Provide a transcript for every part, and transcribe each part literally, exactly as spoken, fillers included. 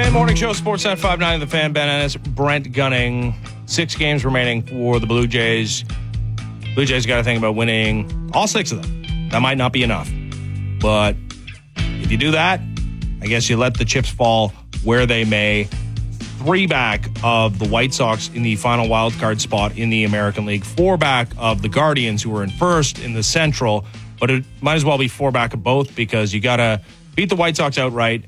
Fan Morning Show, Sportsnet five ninety, The Fan, Ben Ennis, Brent Gunning. Six games remaining for the Blue Jays. Blue Jays got to think about winning all six of them. That might not be enough. But if you do that, I guess you let the chips fall where they may. Three back of the White Sox in the final wild card spot in the American League. Four back of the Guardians, who are in first in the Central. But it might as well be four back of both, because you got to beat the White Sox outright.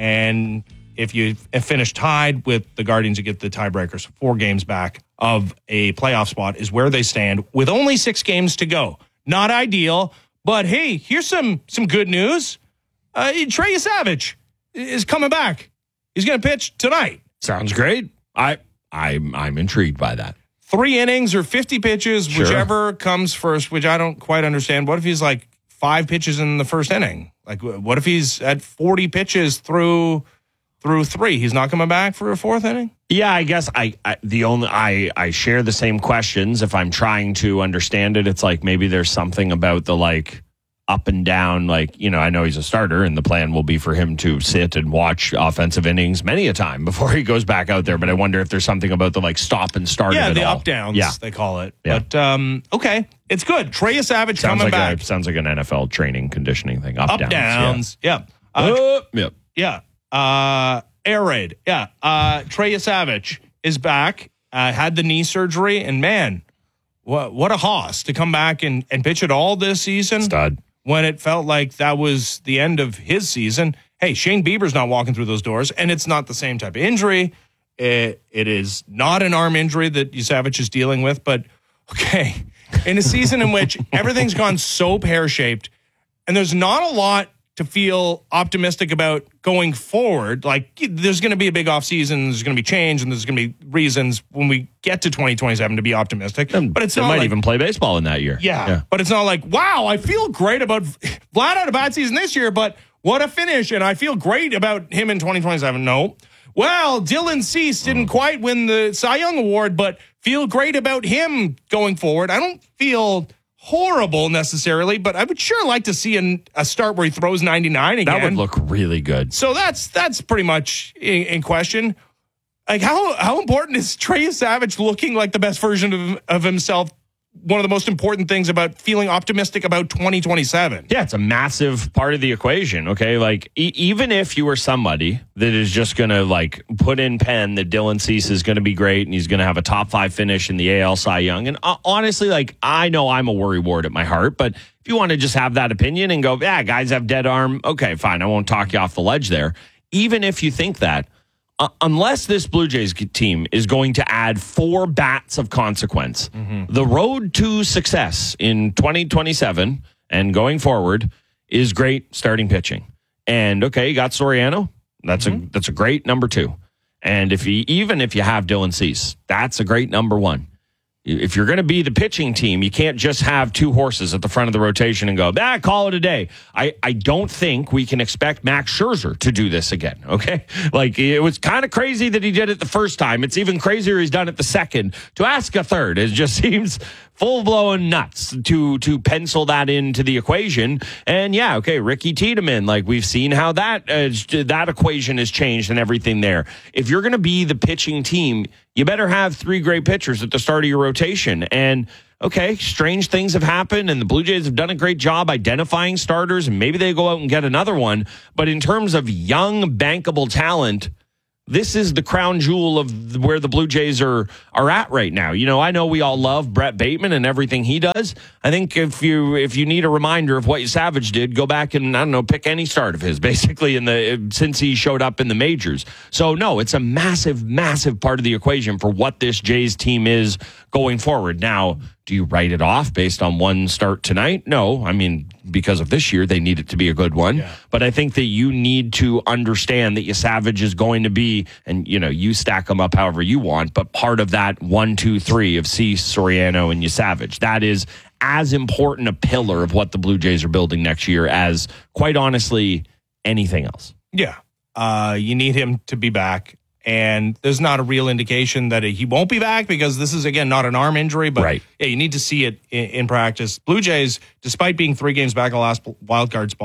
And if you finish tied with the Guardians, you get the tiebreakers. Four games back of a playoff spot is where they stand with only six games to go. Not ideal, but hey, here's some some good news. Uh, Trey Savage is coming back. He's going to pitch tonight. Sounds great. I I'm I'm intrigued by that. Three innings or fifty pitches, Sure. whichever comes first, which I don't quite understand. What if he's like five pitches in the first inning? Like, what if he's at forty pitches through through three? He's not coming back for a fourth inning? Yeah, I guess I, I the only I I share the same questions. If I'm trying to understand it, it's like maybe there's something about the like up and down, like, you know, I know he's a starter and the plan will be for him to sit and watch offensive innings many a time before he goes back out there. But I wonder if there's something about the like stop and start. Yeah, of it the all. up downs, yeah. they call it. Yeah. But um, okay, it's good. Trey Savage Sounds coming like back. A, sounds like an N F L training conditioning thing. Up, Up downs. downs. Yeah. Yeah. Uh, Uh, yep. Yeah. Uh, air raid. Yeah. Uh, Trey Savage is back. Uh, had the knee surgery, and man, what what a hoss to come back and, and pitch it all this season. Stud. When it felt like that was the end of his season. Hey, Shane Bieber's not walking through those doors, and it's not the same type of injury. It, it is not an arm injury that Savage is dealing with, but okay, in a season in which everything's gone so pear-shaped, and there's not a lot to feel optimistic about going forward. Like, there's going to be a big offseason, there's going to be change, and there's going to be reasons when we get to twenty twenty-seven to be optimistic. And but it's they not might like, even play baseball in that year. yeah, yeah. but it's not like, wow, I feel great about Vlad had a bad season this year, but what a finish, and I feel great about him in twenty twenty-seven. No. Well, Dylan Cease didn't quite win the Cy Young Award, but feel great about him going forward. I don't feel horrible necessarily, but I would sure like to see an, a start where he throws ninety-nine again. That would look really good. So that's that's pretty much in, in question. Like, how how important is Trey Savage looking like the best version of, of himself? One of the most important things about feeling optimistic about twenty twenty-seven. Yeah, it's a massive part of the equation, okay? Like, e- even if you were somebody that is just going to, like, put in pen that Dylan Cease is going to be great and he's going to have a top five finish in the A L Cy Young, and uh, honestly, like, I know I'm a worry ward at my heart, but if you want to just have that opinion and go, yeah, guys have dead arm, okay, fine, I won't talk you off the ledge there. Even if you think that, Uh, unless this Blue Jays team is going to add four bats of consequence, mm-hmm. the road to success in twenty twenty-seven and going forward is great starting pitching. And okay, you got Soriano. That's mm-hmm. a that's a great number two. And if you even if you have Dylan Cease, that's a great number one. If you're going to be the pitching team, you can't just have two horses at the front of the rotation and go, ah, call it a day. I, I don't think we can expect Max Scherzer to do this again, okay? Like, it was kind of crazy that he did it the first time. It's even crazier he's done it the second. To ask a third, it just seems full-blown nuts to to pencil that into the equation. And, yeah, okay, Ricky Tiedemann, like, we've seen how that uh, that equation has changed and everything there. If you're going to be the pitching team, you better have three great pitchers at the start of your rotation. And, okay, strange things have happened, and the Blue Jays have done a great job identifying starters, and maybe they go out and get another one. But in terms of young, bankable talent, this is the crown jewel of where the Blue Jays are are at right now. You know, I know we all love Brett Bateman and everything he does. I think if you if you need a reminder of what Savage did, go back and, I don't know, pick any start of his, basically, in the since he showed up in the majors. So, no, it's a massive, massive part of the equation for what this Jays team is going forward. Now, do you write it off based on one start tonight? No. I mean, because of this year, they need it to be a good one. Yeah. But I think that you need to understand that your Savage is going to be, and, you know, you stack them up however you want, but part of that one, two, three of Cease, Soriano, and your Savage. That is as important a pillar of what the Blue Jays are building next year as, quite honestly, anything else. Yeah. Uh, you need him to be back. And there's not a real indication that he won't be back because this is, again, not an arm injury. But right. yeah, you need to see it in, in practice. Blue Jays, despite being three games back in the last wild card spot,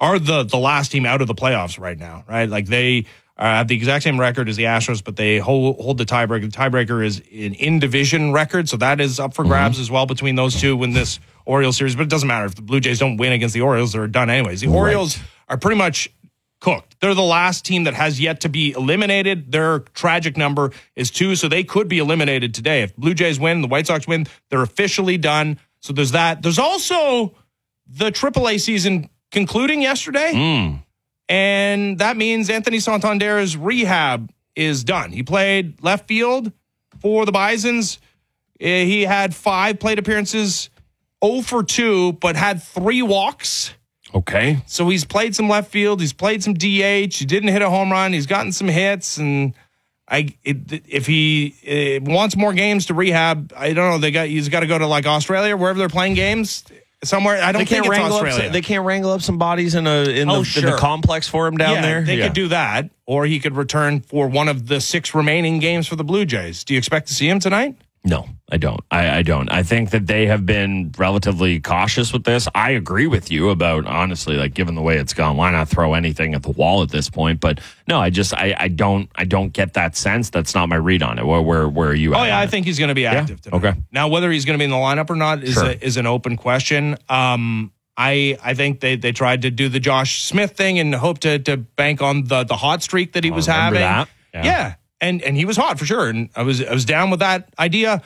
are the the last team out of the playoffs right now, right? Like they uh, have the exact same record as the Astros, but they hold, hold the tiebreaker. The tiebreaker is an in-division record, so that is up for grabs mm-hmm. as well between those two when this Orioles series. But it doesn't matter if the Blue Jays don't win against the Orioles; they're done anyways. The right. Orioles are pretty much cooked. They're the last team that has yet to be eliminated. Their tragic number is two, so they could be eliminated today. If Blue Jays win, the White Sox win, they're officially done. So there's that. There's also the triple A season concluding yesterday, mm. and that means Anthony Santander's rehab is done. He played left field for the Bisons. He had five plate appearances, oh for two, but had three walks. Okay. So he's played some left field. He's played some D H. He didn't hit a home run. He's gotten some hits. And I, it, if he uh, wants more games to rehab, I don't know. They got he's got to go to like Australia, wherever they're playing games somewhere. I don't they think can't it's wrangle Australia. Up, they can't wrangle up some bodies in a in, oh, the, sure. in the complex for him down yeah, there. They yeah. could do that, or he could return for one of the six remaining games for the Blue Jays. Do you expect to see him tonight? No, I don't. I, I don't. I think that they have been relatively cautious with this. I agree with you about, honestly, like given the way it's gone, why not throw anything at the wall at this point? But no, I just I, I don't I don't get that sense. That's not my read on it. Where where, where are you? Oh at yeah, I it? think he's going to be active yeah? tonight. Okay. Now whether he's going to be in the lineup or not is sure. a, is an open question. Um, I I think they they tried to do the Josh Smith thing and hope to to bank on the the hot streak that he I was remember having. That. Yeah. yeah, and and he was hot for sure, and I was I was down with that idea.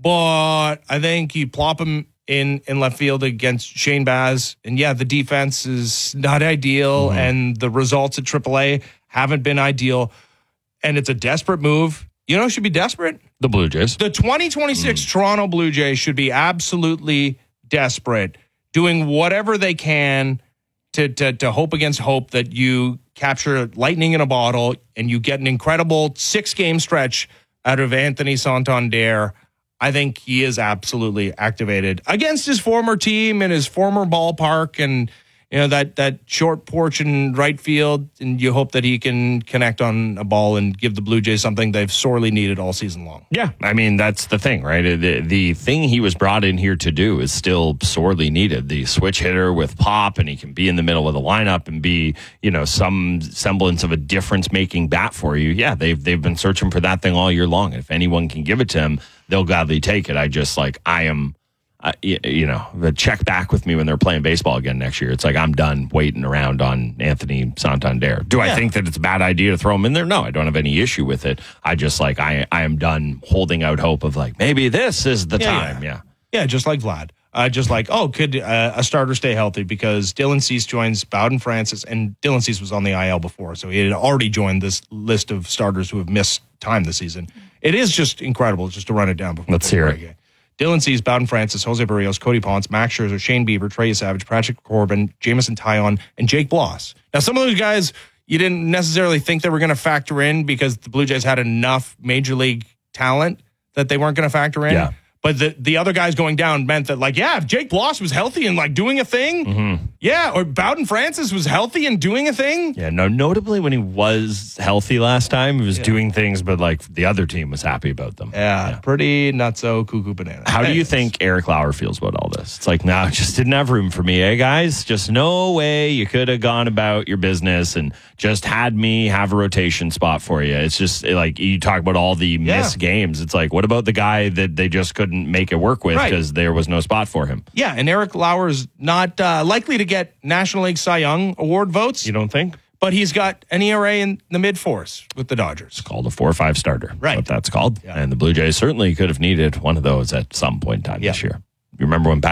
But I think you plop him in, in left field against Shane Baz. And yeah, the defense is not ideal. Mm-hmm. And the results at triple A haven't been ideal. And it's a desperate move. You know who should be desperate? The Blue Jays. The twenty twenty-six mm. Toronto Blue Jays should be absolutely desperate, doing whatever they can to, to, to hope against hope that you capture lightning in a bottle and you get an incredible six-game stretch out of Anthony Santander. I think he is absolutely activated against his former team and his former ballpark, and you know that that short porch in right field. And you hope that he can connect on a ball and give the Blue Jays something they've sorely needed all season long. Yeah, I mean that's the thing, right? The, the thing he was brought in here to do is still sorely needed. The switch hitter with pop, and he can be in the middle of the lineup and be, you know, some semblance of a difference-making bat for you. Yeah, they've they've been searching for that thing all year long. And if anyone can give it to him, they'll gladly take it. I just like I am, uh, you, you know, the check back with me when they're playing baseball again next year. It's like I'm done waiting around on Anthony Santander. Do yeah. I think that it's a bad idea to throw him in there? No, I don't have any issue with it. I just like I I am done holding out hope of like maybe this is the yeah, time. Yeah, yeah, yeah just like Vlad. Uh, just like, oh, could uh, a starter stay healthy? Because Dylan Cease joins Bowden Francis, and Dylan Cease was on the I L before, so he had already joined this list of starters who have missed time this season. It is just incredible just to run it down before. Let's hear it. Again. Dylan Cease, Bowden Francis, Jose Barrios, Cody Ponce, Max Scherzer, Shane Bieber, Trey Savage, Patrick Corbin, Jamison Taillon, and Jake Bloss. Now, some of those guys you didn't necessarily think they were going to factor in because the Blue Jays had enough major league talent that they weren't going to factor in. Yeah. But the, the other guys going down meant that, like, yeah, if Jake Bloss was healthy and, like, doing a thing, mm-hmm. yeah, or Bowden Francis was healthy and doing a thing. Yeah, no, notably when he was healthy last time, he was yeah. doing things, but, like, the other team was happy about them. Yeah, yeah. Pretty nutso cuckoo banana. How do you think Eric Lauer feels about all this? It's like, no, just didn't have room for me, eh, guys? Just no way you could have gone about your business and just had me have a rotation spot for you. It's just, like, you talk about all the yeah. missed games. It's like, what about the guy that they just couldn't make it work with because right. there was no spot for him? Yeah, and Eric Lauer's not uh, likely to get National League Cy Young Award votes. You don't think? But he's got an E R A in the mid-fours with the Dodgers. It's called a four or five starter. Right. What that's called. Yeah. And the Blue Jays certainly could have needed one of those at some point in time yeah. this year. You remember when Pat